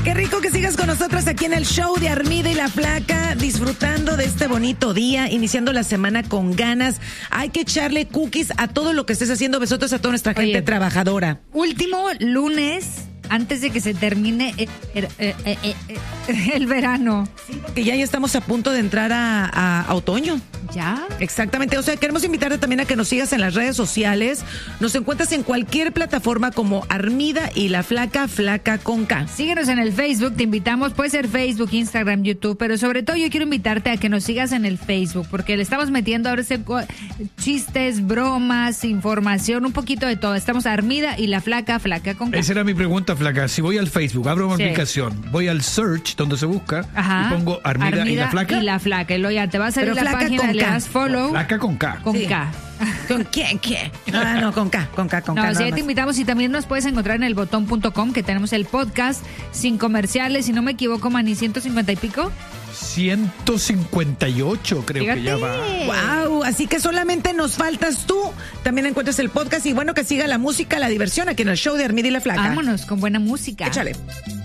Qué rico que sigas con nosotros aquí en el show de Armida y la Flaca, disfrutando de este bonito día, iniciando la semana con ganas. Hay que echarle cookies a todo lo que estés haciendo. Besotos a toda nuestra gente trabajadora. Último lunes antes de que se termine el verano. Sí, porque ya estamos a punto de entrar a otoño. ¿Ya? Exactamente, o sea, queremos invitarte también a que nos sigas en las redes sociales. Nos encuentras en cualquier plataforma como Armida y la Flaca, Flaca con K. Síguenos en el Facebook, te invitamos, puede ser Facebook, Instagram, YouTube, pero sobre todo yo quiero invitarte a que nos sigas en el Facebook, porque le estamos metiendo ahora chistes, bromas, información, un poquito de todo. Estamos Armida y la Flaca, Flaca con K. Esa era mi pregunta, Flaca. Si voy al Facebook, abro una aplicación, voy al search, donde se busca, y pongo Armida y la Flaca. Y la Flaca, y luego ya te va a salir pero la página, le das follow. Flaca con K. Con K. ¿Con quién? ¿Qué? Ah, no, con K. No, sí, te invitamos y también nos puedes encontrar en elbotón.com, que tenemos el podcast sin comerciales, si no me equivoco, Manny, 150 y pico. 158 creo. Fíjate. Que ya va. Wow, así que solamente nos faltas tú. También encuentras el podcast y bueno, que siga la música, la diversión aquí en el show de Armida y la Flaca. Vámonos con buena música. Échale.